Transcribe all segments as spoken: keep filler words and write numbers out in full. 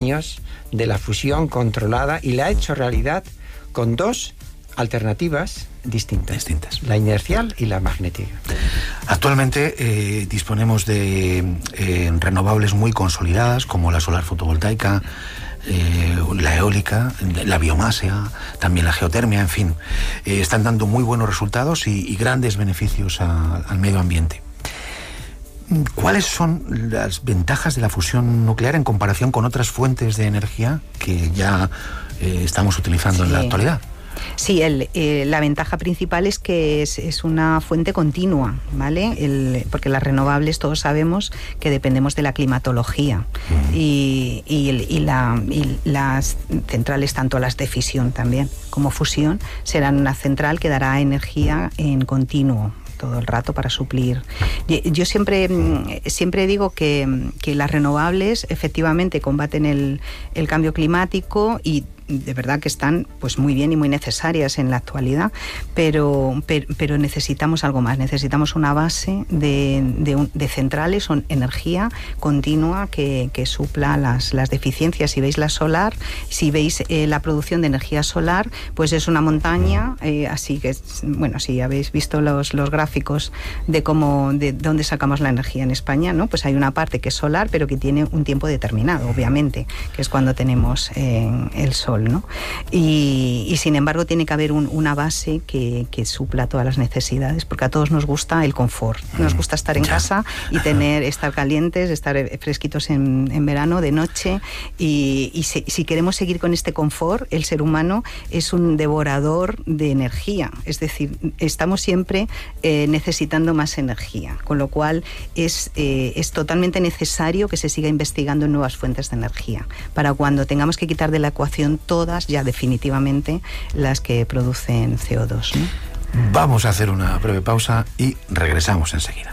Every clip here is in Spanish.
años de la fusión controlada y la ha hecho realidad con dos alternativas distintas, distintas. La inercial y la magnética. Actualmente eh, disponemos de eh, renovables muy consolidadas como la solar fotovoltaica, eh, la eólica, la biomasa, también la geotermia, en fin. Eh, están dando muy buenos resultados y, y grandes beneficios a, al medio ambiente. ¿Cuáles son las ventajas de la fusión nuclear en comparación con otras fuentes de energía que ya eh, estamos utilizando sí. en la actualidad? Sí, el, eh, la ventaja principal es que es, es una fuente continua, ¿vale? El, porque las renovables todos sabemos que dependemos de la climatología mm. y, y, y, la, y las centrales, tanto las de fisión también como fusión, serán una central que dará energía en continuo todo el rato para suplir. Yo siempre, siempre digo que, que las renovables efectivamente combaten el, el cambio climático y de verdad que están pues muy bien y muy necesarias en la actualidad, pero, pero, pero necesitamos algo más, necesitamos una base de, de, de centrales o energía continua que, que supla las, las deficiencias. Si veis la solar, si veis eh, la producción de energía solar, pues es una montaña, eh, así que, bueno, si habéis visto los, los gráficos de cómo, de dónde sacamos la energía en España, ¿no? Pues hay una parte que es solar, pero que tiene un tiempo determinado, obviamente, que es cuando tenemos eh, el sol, ¿no? Y, y sin embargo tiene que haber un, una base que, que supla todas las necesidades, porque a todos nos gusta el confort, nos gusta estar en casa y tener, estar calientes, estar fresquitos en, en verano, de noche, y, y si, si queremos seguir con este confort, el ser humano es un devorador de energía, es decir, estamos siempre eh, necesitando más energía, con lo cual es, eh, es totalmente necesario que se siga investigando en nuevas fuentes de energía, para cuando tengamos que quitar de la ecuación todas ya definitivamente las que producen C O dos, ¿no? Vamos a hacer una breve pausa y regresamos enseguida.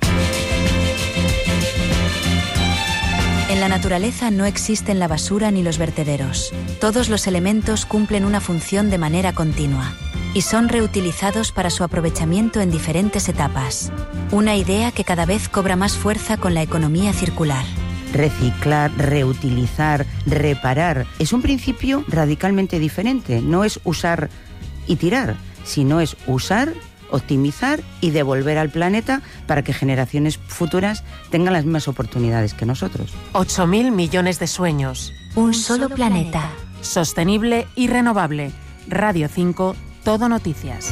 En la naturaleza no existen la basura ni los vertederos. Todos los elementos cumplen una función de manera continua y son reutilizados para su aprovechamiento en diferentes etapas. Una idea que cada vez cobra más fuerza con la economía circular. Reciclar, reutilizar, reparar. Es un principio radicalmente diferente. No es usar y tirar, sino es usar, optimizar y devolver al planeta para que generaciones futuras tengan las mismas oportunidades que nosotros. ocho mil millones de sueños. Un solo planeta. Sostenible y renovable. Radio cinco, Todo Noticias.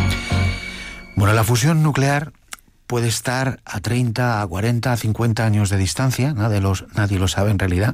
Bueno, la fusión nuclear puede estar a treinta, a cuarenta, a cincuenta años de distancia, nadie, los, nadie lo sabe en realidad,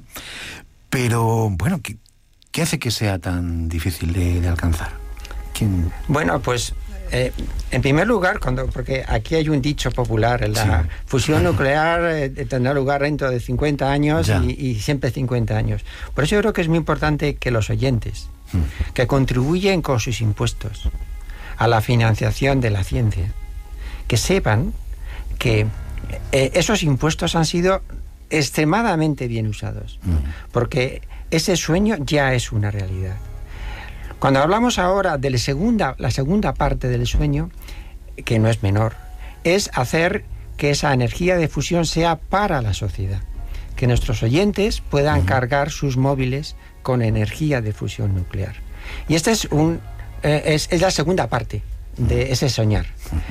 pero bueno, ¿qué, qué hace que sea tan difícil de, de alcanzar? ¿Quién? Bueno, pues eh, en primer lugar, cuando, porque aquí hay un dicho popular, la sí. fusión nuclear eh, tendrá lugar dentro de cincuenta años y, y siempre cincuenta años. Por eso yo creo que es muy importante que los oyentes, mm. que contribuyen con sus impuestos a la financiación de la ciencia, que sepan que eh, esos impuestos han sido extremadamente bien usados, mm. porque ese sueño ya es una realidad. Cuando hablamos ahora de la segunda, la segunda parte del sueño, que no es menor, es hacer que esa energía de fusión sea para la sociedad, que nuestros oyentes puedan mm. cargar sus móviles con energía de fusión nuclear. Y esta es, un, eh, es, es la segunda parte de ese soñar.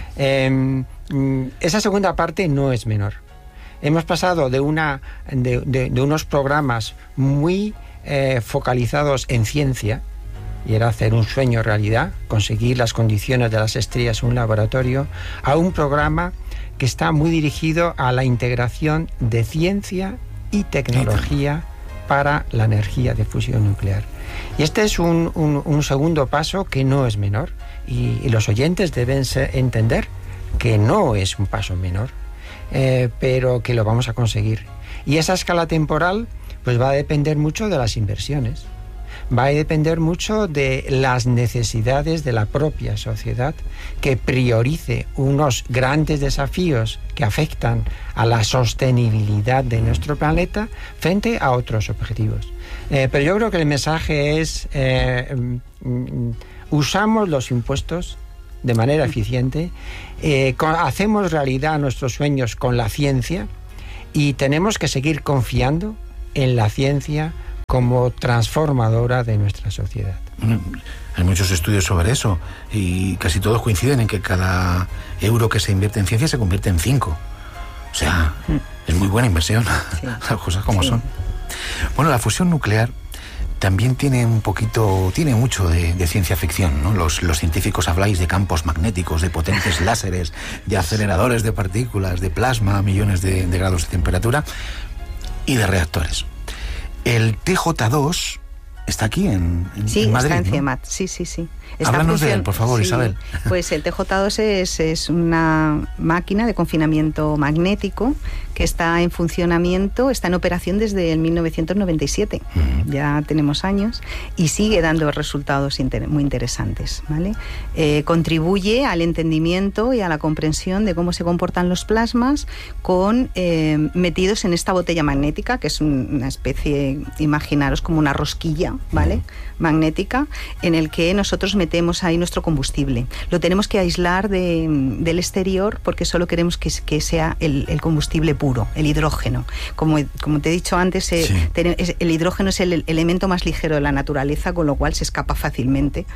Eh, esa segunda parte no es menor. Hemos pasado de, una, de, de, de unos programas muy eh, focalizados en ciencia, y era hacer un sueño realidad, conseguir las condiciones de las estrellas en un laboratorio, a un programa que está muy dirigido a la integración de ciencia y tecnología para la energía de fusión nuclear. Y este es un, un, un segundo paso que no es menor, y, y los oyentes deben ser, entender que no es un paso menor, eh, pero que lo vamos a conseguir. Y esa escala temporal pues va a depender mucho de las inversiones, va a depender mucho de las necesidades de la propia sociedad, que priorice unos grandes desafíos que afectan a la sostenibilidad de nuestro planeta frente a otros objetivos. Eh, pero yo creo que el mensaje es eh, mm, usamos los impuestos de manera eficiente, eh, con, hacemos realidad nuestros sueños con la ciencia, y tenemos que seguir confiando en la ciencia como transformadora de nuestra sociedad. Hay muchos estudios sobre eso y casi todos coinciden en que cada euro que se invierte en ciencia se convierte en cinco. O sea, es muy buena inversión, sí. Las cosas como sí. son. Bueno, la fusión nuclear también tiene un poquito, tiene mucho de, de ciencia ficción, ¿no? Los, los científicos habláis de campos magnéticos, de potentes láseres, de aceleradores de partículas, de plasma a millones de, de grados de temperatura y de reactores. El T J dos está aquí en, en, sí, en Madrid, está en ¿no? CIEMAT, sí, sí, sí. Esta Háblanos función, de él, por favor, sí, Isabel. Pues el T J dos es, es una máquina de confinamiento magnético que está en funcionamiento, está en operación desde el mil novecientos noventa y siete. Uh-huh. Ya tenemos años y sigue dando resultados inter- muy interesantes, ¿vale? Eh, contribuye al entendimiento y a la comprensión de cómo se comportan los plasmas con eh, metidos en esta botella magnética, que es un, una especie, imaginaros como una rosquilla, ¿vale? Uh-huh. Magnética, en el que nosotros metemos ahí nuestro combustible. Lo tenemos que aislar de, del exterior porque solo queremos que, que sea el, el combustible puro, el hidrógeno. Como, como te he dicho antes, sí. eh, ten, es, el hidrógeno es el, el elemento más ligero de la naturaleza, con lo cual se escapa fácilmente.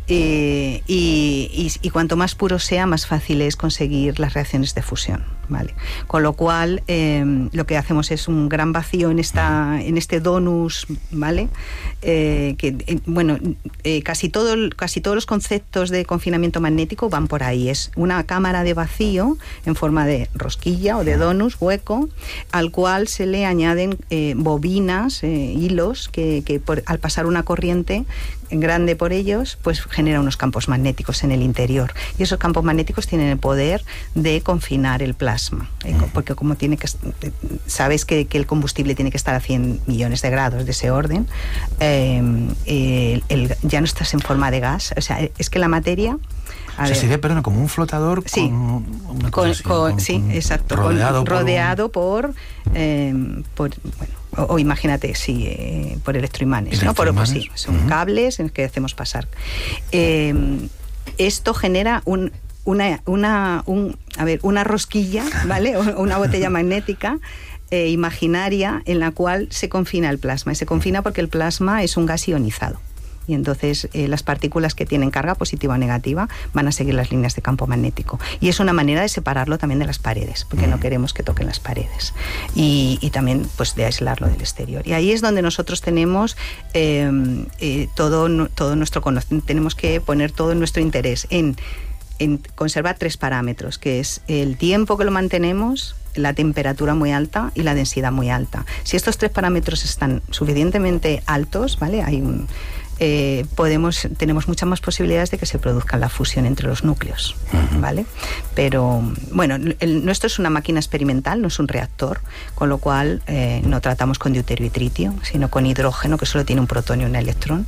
Eh, y, y, y cuanto más puro sea, más fácil es conseguir las reacciones de fusión, ¿vale? Con lo cual, eh, lo que hacemos es un gran vacío en, esta, en este donus, ¿vale? Eh, que, eh, bueno, eh, casi todo casi todos los conceptos de confinamiento magnético van por ahí. Es una cámara de vacío en forma de rosquilla o de donus, hueco, al cual se le añaden eh, bobinas, eh, hilos, que, que por, al pasar una corriente grande por ellos, pues genera unos campos magnéticos en el interior. Y esos campos magnéticos tienen el poder de confinar el plasma. ¿eh? Porque como tiene que, sabes que, que el combustible tiene que estar a cien millones de grados de ese orden, eh, el, el, ya no estás en forma de gas. O sea, es que la materia... A o sea, ver. sería, perdón, como un flotador sí, con una con, así, con, con, sí, con, exacto, rodeado, con, por, rodeado por, eh, por bueno, o, o imagínate, sí, eh, por electroimanes, ¿no? Por, pues, sí, son uh-huh. cables en los que hacemos pasar. Eh, esto genera un una una un, a ver, una rosquilla, ¿vale? Una botella magnética eh, imaginaria en la cual se confina el plasma. Y se confina porque el plasma es un gas ionizado. Y entonces eh, las partículas que tienen carga positiva o negativa van a seguir las líneas de campo magnético. Y es una manera de separarlo también de las paredes, porque mm. no queremos que toquen las paredes. Y, y también pues de aislarlo del exterior. Y ahí es donde nosotros tenemos eh, eh, todo, todo nuestro conocimiento, tenemos que poner todo nuestro interés en, en conservar tres parámetros, que es el tiempo que lo mantenemos, la temperatura muy alta y la densidad muy alta. Si estos tres parámetros están suficientemente altos, ¿vale? Hay un... Eh, podemos, tenemos muchas más posibilidades de que se produzca la fusión entre los núcleos, uh-huh. ¿vale? Pero, bueno, el, nuestro es una máquina experimental, no es un reactor, con lo cual eh, no tratamos con deuterio y tritio, sino con hidrógeno, que solo tiene un protón y un electrón,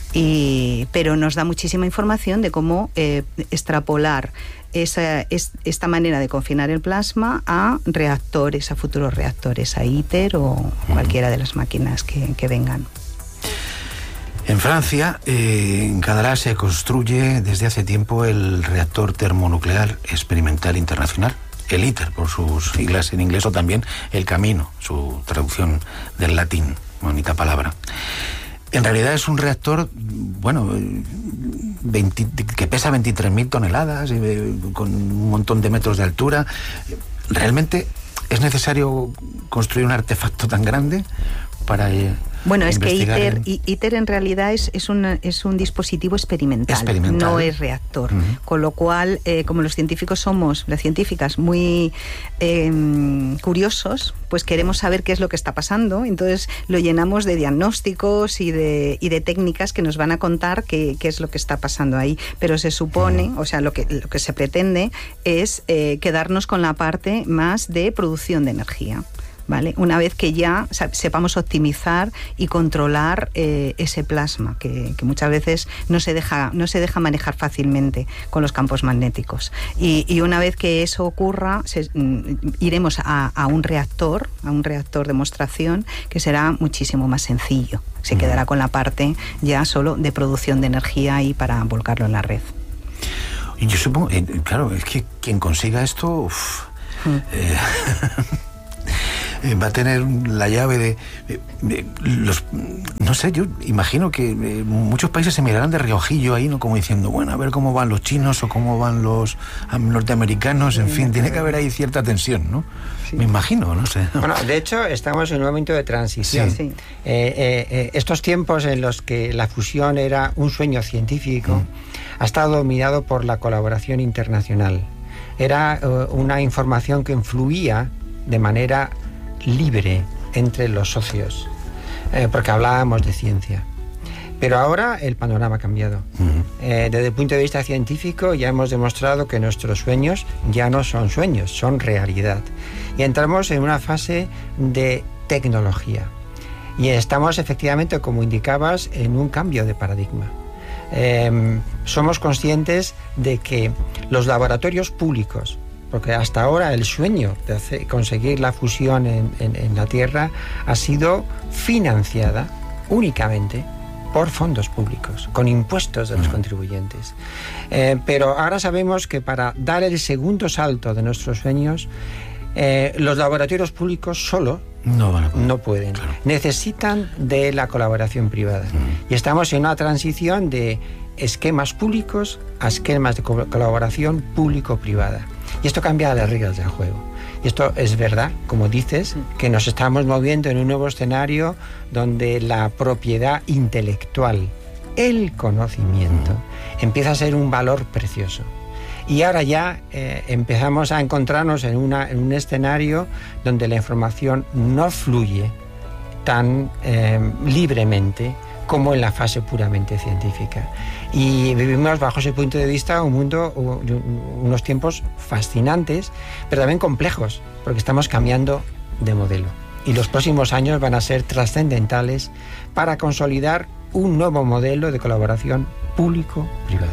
y, pero nos da muchísima información de cómo eh, extrapolar esa, es, esta manera de confinar el plasma a reactores, a futuros reactores, a ITER o uh-huh. cualquiera de las máquinas que, que vengan. En Francia, eh, en Cadarache se construye desde hace tiempo el reactor termonuclear experimental internacional, el ITER, por sus siglas en inglés, o también el Camino, su traducción del latín, bonita palabra. En realidad es un reactor, bueno, veinte, que pesa veintitrés mil toneladas, eh, con un montón de metros de altura. ¿Realmente es necesario construir un artefacto tan grande para... Eh, Bueno, es que ITER, en... ITER en realidad es, es, un, es un dispositivo experimental, experimental. no es reactor. Uh-huh. Con lo cual, eh, como los científicos somos, las científicas, muy eh, curiosos, pues queremos saber qué es lo que está pasando. Entonces lo llenamos de diagnósticos y de, y de técnicas que nos van a contar qué, qué es lo que está pasando ahí. Pero se supone, uh-huh. o sea, lo que, lo que se pretende es eh, quedarnos con la parte más de producción de energía. ¿Vale? Una vez que ya sepamos optimizar y controlar eh, ese plasma, que, que muchas veces no se deja, no se deja manejar fácilmente con los campos magnéticos. Y, y una vez que eso ocurra, se, iremos a, a un reactor, a un reactor de demostración, que será muchísimo más sencillo. Se quedará con la parte ya solo de producción de energía y para volcarlo en la red. Y yo supongo, eh, claro, es que quien consiga esto... Uf, mm. eh, eh, va a tener la llave de, de, de los, no sé, yo imagino que eh, muchos países se mirarán de reojillo ahí, ¿no? Como diciendo, bueno, a ver cómo van los chinos o cómo van los norteamericanos, en fin, tiene que haber ahí cierta tensión, ¿no? Sí. Me imagino, no sé. Bueno, de hecho, estamos en un momento de transición. Sí. Eh, eh, eh, estos tiempos en los que la fusión era un sueño científico, mm. ha estado dominado por la colaboración internacional. Era uh, una información que fluía de manera libre entre los socios, eh, porque hablábamos de ciencia. Pero ahora el panorama ha cambiado. Uh-huh. Eh, desde el punto de vista científico ya hemos demostrado que nuestros sueños ya no son sueños, son realidad. Y entramos en una fase de tecnología. Y estamos efectivamente, como indicabas, en un cambio de paradigma. Eh, somos conscientes de que los laboratorios públicos, porque hasta ahora el sueño de hacer, conseguir la fusión en, en, en la Tierra ha sido financiada únicamente por fondos públicos, con impuestos de los contribuyentes. Eh, pero ahora sabemos que para dar el segundo salto de nuestros sueños, eh, los laboratorios públicos solo no, van a poder. no pueden. Claro. Necesitan de la colaboración privada. Mm. Y estamos en una transición de esquemas públicos a esquemas de co- colaboración público-privada. Y esto cambia las reglas del juego. Y esto es verdad, como dices, que nos estamos moviendo en un nuevo escenario donde la propiedad intelectual, el conocimiento, empieza a ser un valor precioso. Y ahora ya eh, empezamos a encontrarnos en, una, en un escenario donde la información no fluye tan eh, libremente como en la fase puramente científica. Y vivimos bajo ese punto de vista un mundo, unos tiempos fascinantes, pero también complejos, porque estamos cambiando de modelo. Y los próximos años van a ser trascendentales para consolidar un nuevo modelo de colaboración público-privada.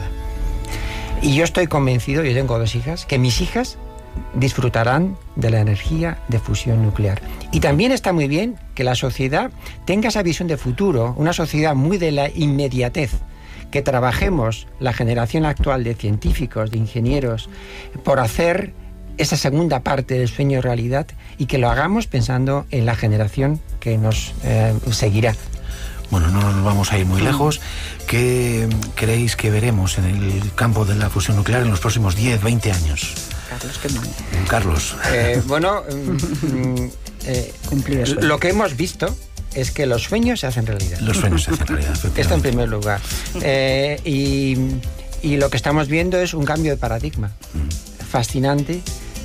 Y yo estoy convencido, yo tengo dos hijas, que mis hijas disfrutarán de la energía de fusión nuclear. Y también está muy bien que la sociedad tenga esa visión de futuro, una sociedad muy de la inmediatez, que trabajemos la generación actual de científicos, de ingenieros, por hacer esa segunda parte del sueño realidad y que lo hagamos pensando en la generación que nos eh, seguirá. Bueno, no nos vamos a ir muy lejos. ¿Qué creéis que veremos en el campo de la fusión nuclear en los próximos diez, veinte años? Carlos, ¿qué manda? Carlos. Eh, bueno, eh, lo que hemos visto es que los sueños se hacen realidad. Los sueños se hacen realidad. Esto en primer lugar. Eh, y, y lo que estamos viendo es un cambio de paradigma mm. fascinante,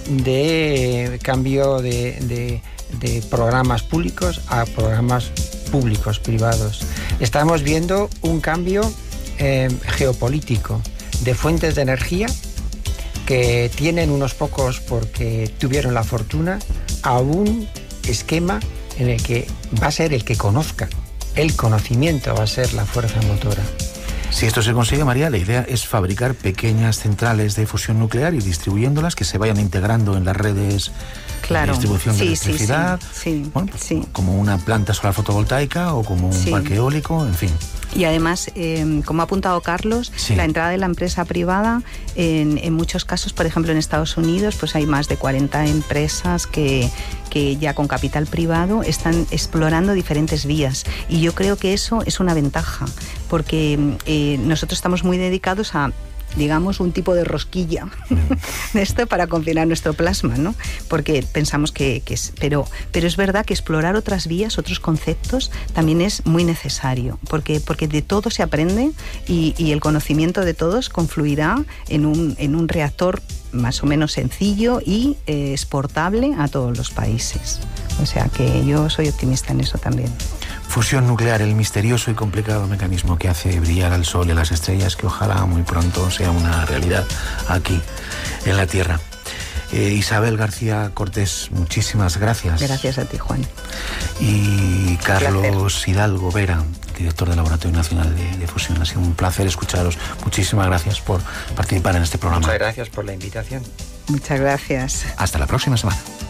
de cambio de, de, de programas públicos a programas públicos, privados. Estamos viendo un cambio eh, geopolítico de fuentes de energía que tienen unos pocos porque tuvieron la fortuna, a un esquema en el que va a ser el que conozca. El conocimiento va a ser la fuerza motora. Si esto se consigue, María, la idea es fabricar pequeñas centrales de fusión nuclear y distribuyéndolas, que se vayan integrando en las redes claro. de distribución sí, de electricidad, sí, sí, sí, bueno, sí. como una planta solar fotovoltaica o como un sí. parque eólico, en fin. Y además, eh, como ha apuntado Carlos, sí. la entrada de la empresa privada, en, en muchos casos, por ejemplo en Estados Unidos, pues hay más de cuarenta empresas que, que ya con capital privado están explorando diferentes vías. Y yo creo que eso es una ventaja, porque eh, nosotros estamos muy dedicados a, digamos, un tipo de rosquilla de esto para confinar nuestro plasma, ¿no? Porque pensamos que, que es... Pero, pero es verdad que explorar otras vías, otros conceptos, también es muy necesario, porque, porque de todo se aprende y, y el conocimiento de todos confluirá en un, en un reactor más o menos sencillo y eh, exportable a todos los países. O sea que yo soy optimista en eso también. Fusión nuclear, el misterioso y complicado mecanismo que hace brillar al Sol y a las estrellas, que ojalá muy pronto sea una realidad aquí en la Tierra. Eh, Isabel García Cortés, muchísimas gracias. Gracias a ti, Juan. Y Carlos Hidalgo Vera, director del Laboratorio Nacional de, de Fusión. Ha sido un placer escucharos. Muchísimas gracias por participar en este programa. Muchas gracias por la invitación. Muchas gracias. Hasta la próxima semana.